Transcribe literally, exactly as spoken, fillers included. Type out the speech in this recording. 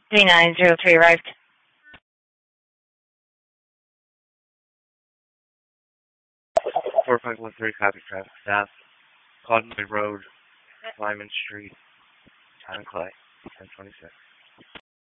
three nine zero three arrived. four five one three, copy traffic staff. Conway Road, Lyman Street, Town and Clay, ten twenty-six.